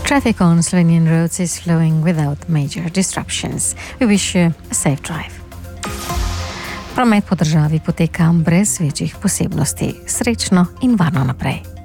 Traffic on Slovenian roads is flowing without major disruptions. We wish you a safe drive. Promet po državi poteka brez večjih posebnosti. Srečno in varno naprej.